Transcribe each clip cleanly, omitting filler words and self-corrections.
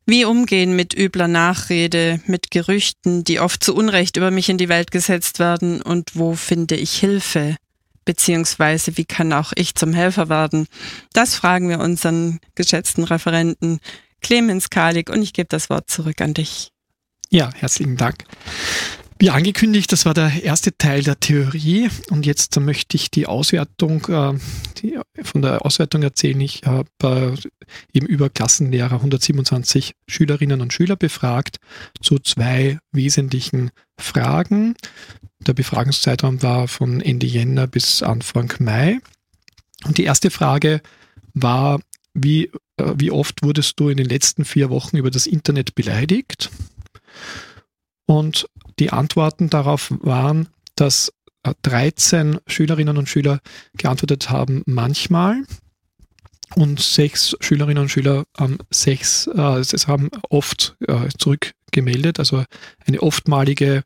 Wie umgehen mit übler Nachrede, mit Gerüchten, die oft zu Unrecht über mich in die Welt gesetzt werden, und wo finde ich Hilfe? Beziehungsweise wie kann auch ich zum Helfer werden? Das fragen wir unseren geschätzten Referenten Clemens Kalik, und ich gebe das Wort zurück an dich. Ja, herzlichen Dank. Wie angekündigt, das war der erste Teil der Theorie, und jetzt möchte ich die Auswertung, von der Auswertung erzählen. Ich habe eben über Klassenlehrer 127 Schülerinnen und Schüler befragt zu 2 wesentlichen Fragen. Der Befragungszeitraum war von Ende Jänner bis Anfang Mai. Und die erste Frage war, wie oft wurdest du in den letzten 4 Wochen über das Internet beleidigt? Und die Antworten darauf waren, dass 13 Schülerinnen und Schüler geantwortet haben, manchmal, und 6 Schülerinnen und Schüler haben oft zurückgemeldet, also eine oftmalige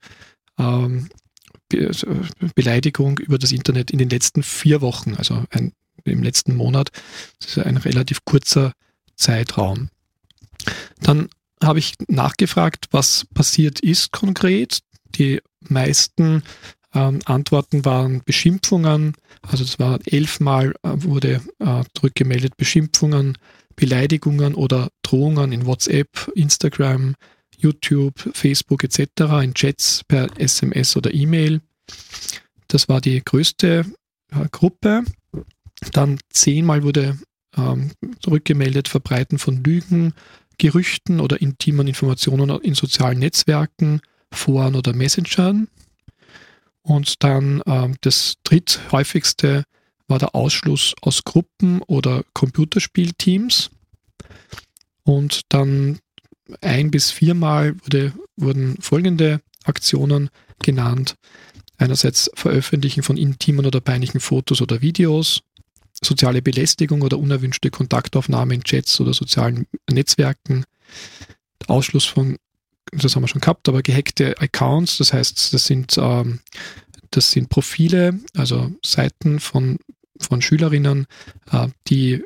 Beleidigung über das Internet in den letzten 4 Wochen, also im letzten Monat. Das ist ein relativ kurzer Zeitraum. Dann habe ich nachgefragt, was passiert ist konkret. Die meisten Antworten waren Beschimpfungen, also das war 11 Mal wurde zurückgemeldet, Beschimpfungen, Beleidigungen oder Drohungen in WhatsApp, Instagram, YouTube, Facebook etc., in Chats per SMS oder E-Mail. Das war die größte Gruppe. Dann 10 Mal wurde zurückgemeldet, Verbreiten von Lügen, Gerüchten oder intimen Informationen in sozialen Netzwerken, Foren oder Messengern. Und dann das dritthäufigste war der Ausschluss aus Gruppen oder Computerspielteams. Und dann 1 bis 4 Mal wurden folgende Aktionen genannt. Einerseits Veröffentlichen von intimen oder peinlichen Fotos oder Videos, soziale Belästigung oder unerwünschte Kontaktaufnahme in Chats oder sozialen Netzwerken, Ausschluss von, das haben wir schon gehabt, aber gehackte Accounts, das heißt, das sind Profile, also Seiten von Schülerinnen, die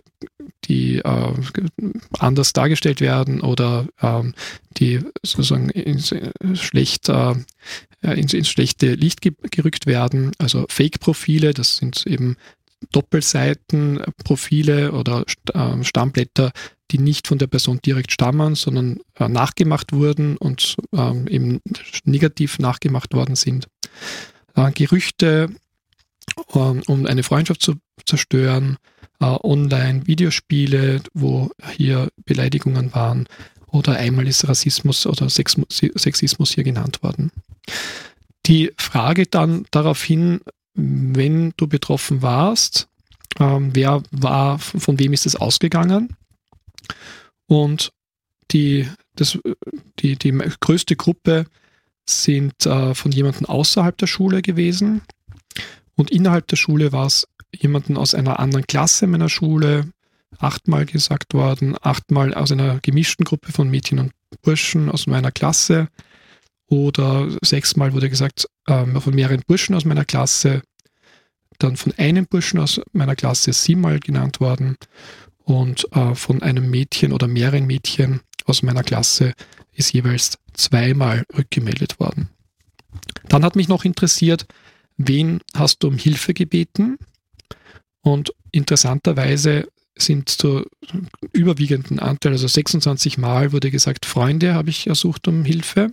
anders dargestellt werden oder die sozusagen ins schlechte Licht gerückt werden, also Fake-Profile, das sind eben Doppelseiten, Profile oder Stammblätter, die nicht von der Person direkt stammen, sondern nachgemacht wurden und eben negativ nachgemacht worden sind. Gerüchte, um eine Freundschaft zu zerstören, Online-Videospiele, wo hier Beleidigungen waren, oder einmal ist Rassismus oder Sexismus hier genannt worden. Die Frage dann daraufhin, wenn du betroffen warst, von wem ist es ausgegangen? Und die größte Gruppe sind von jemandem außerhalb der Schule gewesen. Und innerhalb der Schule war es jemanden aus einer anderen Klasse meiner Schule, 8-mal gesagt worden, 8-mal aus einer gemischten Gruppe von Mädchen und Burschen aus meiner Klasse. Oder 6-mal wurde gesagt, von mehreren Burschen aus meiner Klasse, dann von einem Burschen aus meiner Klasse 7-mal genannt worden, und von einem Mädchen oder mehreren Mädchen aus meiner Klasse ist jeweils 2-mal rückgemeldet worden. Dann hat mich noch interessiert, wen hast du um Hilfe gebeten? Und interessanterweise sind zu überwiegenden Anteil, also 26 Mal wurde gesagt, Freunde habe ich ersucht um Hilfe.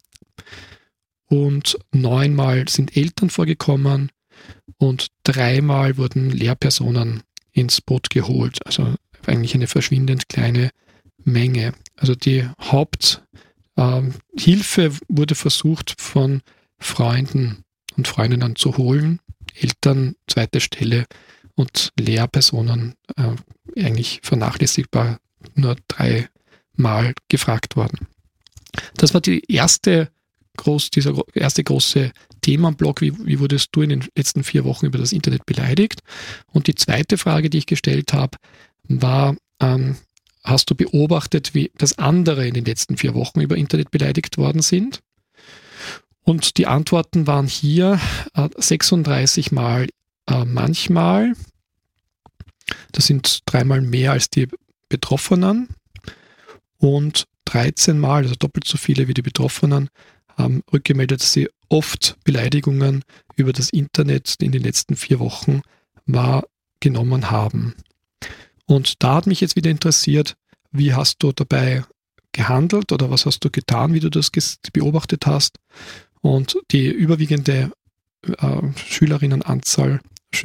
Und 9-mal sind Eltern vorgekommen und 3-mal wurden Lehrpersonen ins Boot geholt. Also eigentlich eine verschwindend kleine Menge. Also die Haupthilfe wurde versucht von Freunden und Freundinnen zu holen. Eltern zweite Stelle und Lehrpersonen eigentlich vernachlässigbar, nur 3-mal gefragt worden. Das war dieser erste große Themenblock, wie wurdest du in den letzten 4 Wochen über das Internet beleidigt? Und die zweite Frage, die ich gestellt habe, war, hast du beobachtet, wie das andere in den letzten 4 Wochen über Internet beleidigt worden sind? Und die Antworten waren hier 36 Mal manchmal. Das sind 3-mal mehr als die Betroffenen. Und 13 Mal, also doppelt so viele wie die Betroffenen, haben rückgemeldet, dass sie oft Beleidigungen über das Internet in den letzten 4 Wochen wahrgenommen haben. Und da hat mich jetzt wieder interessiert, wie hast du dabei gehandelt oder was hast du getan, wie du das beobachtet hast? Und die überwiegende Schüleranzahl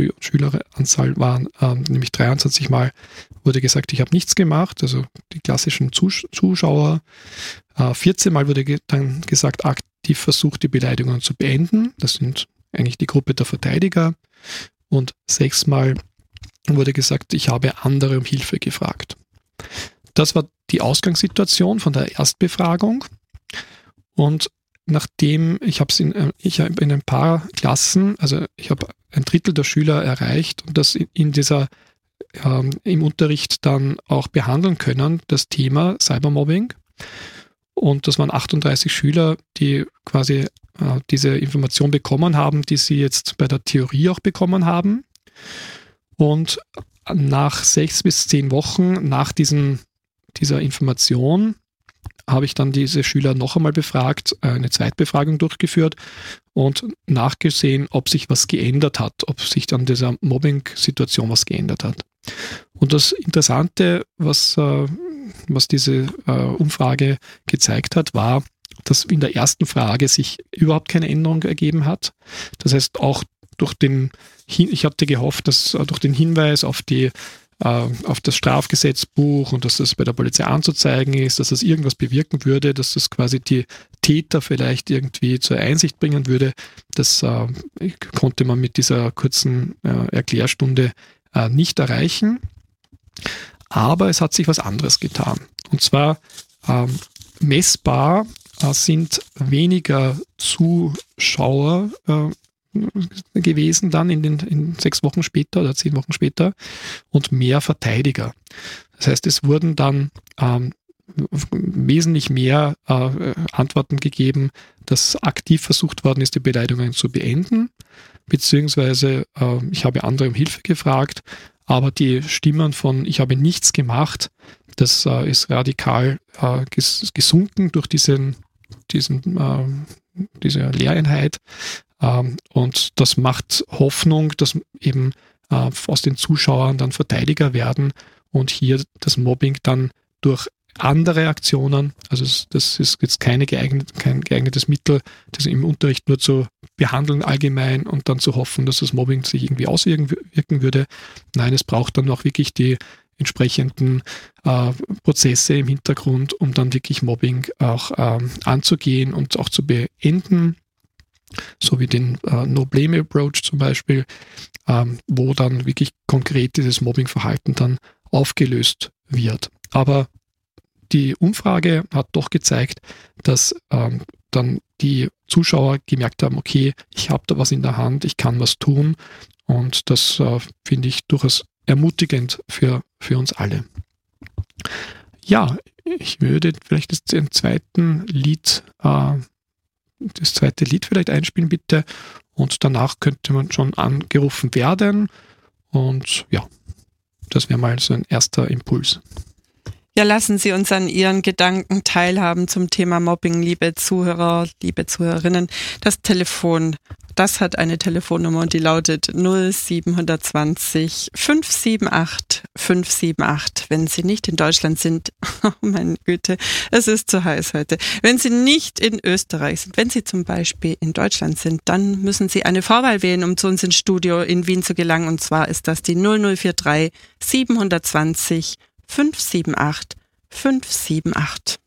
waren nämlich 23 Mal, wurde gesagt, ich habe nichts gemacht, also die klassischen Zuschauer. 14 Mal wurde dann gesagt, aktiv versucht, die Beleidigungen zu beenden. Das sind eigentlich die Gruppe der Verteidiger. Und 6 Mal wurde gesagt, ich habe andere um Hilfe gefragt. Das war die Ausgangssituation von der Erstbefragung. Und nachdem ich habe in ein paar Klassen, also ich habe ein Drittel der Schüler erreicht und das in dieser im Unterricht dann auch behandeln können, das Thema Cybermobbing. Und das waren 38 Schüler, die quasi diese Information bekommen haben, die sie jetzt bei der Theorie auch bekommen haben. Und nach 6 bis 10 Wochen nach dieser Information habe ich dann diese Schüler noch einmal befragt, eine Zweitbefragung durchgeführt und nachgesehen, ob sich was geändert hat, ob sich an dieser Mobbing-Situation was geändert hat. Und das Interessante, was diese Umfrage gezeigt hat, war, dass in der ersten Frage sich überhaupt keine Änderung ergeben hat. Das heißt, auch ich hatte gehofft, dass durch den Hinweis auf das Strafgesetzbuch und dass das bei der Polizei anzuzeigen ist, dass das irgendwas bewirken würde, dass das quasi die Täter vielleicht irgendwie zur Einsicht bringen würde. Das konnte man mit dieser kurzen Erklärstunde nicht erreichen. Aber es hat sich was anderes getan. Und zwar messbar sind weniger Zuschauer gewesen dann in 6 Wochen später oder 10 Wochen später und mehr Verteidiger. Das heißt, es wurden dann wesentlich mehr Antworten gegeben, dass aktiv versucht worden ist, die Beleidigungen zu beenden, beziehungsweise ich habe andere um Hilfe gefragt, aber die Stimmen von ich habe nichts gemacht, das ist radikal gesunken durch diese Lehreinheit. Und das macht Hoffnung, dass eben aus den Zuschauern dann Verteidiger werden und hier das Mobbing dann durch andere Aktionen, also das ist jetzt kein geeignetes Mittel, das im Unterricht nur zu behandeln allgemein und dann zu hoffen, dass das Mobbing sich irgendwie auswirken würde. Nein, es braucht dann auch wirklich die entsprechenden Prozesse im Hintergrund, um dann wirklich Mobbing auch anzugehen und auch zu beenden. So wie den No-Blame-Approach zum Beispiel, wo dann wirklich konkret dieses Mobbingverhalten dann aufgelöst wird. Aber die Umfrage hat doch gezeigt, dass dann die Zuschauer gemerkt haben, okay, ich habe da was in der Hand, ich kann was tun und das finde ich durchaus ermutigend für uns alle. Ja, ich würde vielleicht das zweite Lied vielleicht einspielen, bitte. Und danach könnte man schon angerufen werden. Und ja, das wäre mal so ein erster Impuls. Ja, lassen Sie uns an Ihren Gedanken teilhaben zum Thema Mobbing, liebe Zuhörer, liebe Zuhörerinnen. Das Telefon, das hat eine Telefonnummer und die lautet 0720 578 578. Wenn Sie nicht in Deutschland sind, oh meine Güte, es ist zu heiß heute. Wenn Sie nicht in Österreich sind, wenn Sie zum Beispiel in Deutschland sind, dann müssen Sie eine Vorwahl wählen, um zu uns ins Studio in Wien zu gelangen. Und zwar ist das die 0043 720 578 578.